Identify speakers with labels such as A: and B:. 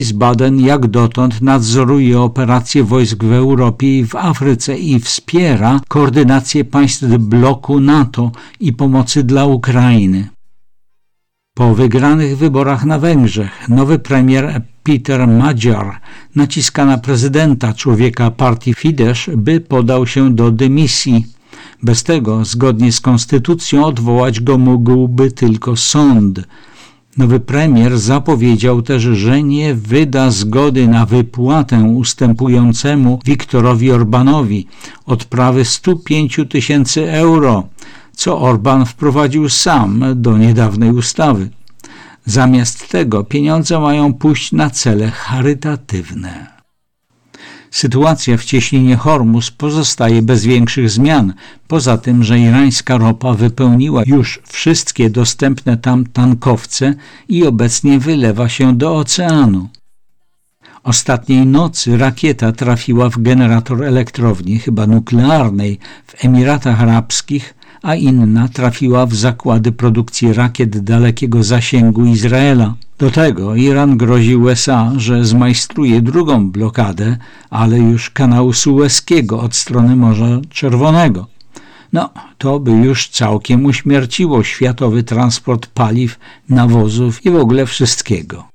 A: Wiesbaden jak dotąd nadzoruje operacje wojsk w Europie i w Afryce i wspiera koordynację państw bloku NATO i pomocy dla Ukrainy. Po wygranych wyborach na Węgrzech nowy premier Peter Magyar naciska na prezydenta, człowieka partii Fidesz, by podał się do dymisji. Bez tego, zgodnie z konstytucją, odwołać go mógłby tylko sąd. Nowy premier zapowiedział też, że nie wyda zgody na wypłatę ustępującemu Viktorowi Orbánowi odprawy 105 000 euro, co Orbán wprowadził sam do niedawnej ustawy. Zamiast tego pieniądze mają pójść na cele charytatywne. Sytuacja w cieśninie Hormuz pozostaje bez większych zmian, poza tym, że irańska ropa wypełniła już wszystkie dostępne tam tankowce i obecnie wylewa się do oceanu. Ostatniej nocy rakieta trafiła w generator elektrowni, chyba nuklearnej, w Emiratach Arabskich, a inna trafiła w zakłady produkcji rakiet dalekiego zasięgu Izraela. Do tego Iran grozi USA, że zmajstruje drugą blokadę, ale już kanału Sueskiego od strony Morza Czerwonego. To by już całkiem uśmierciło światowy transport paliw, nawozów i w ogóle wszystkiego.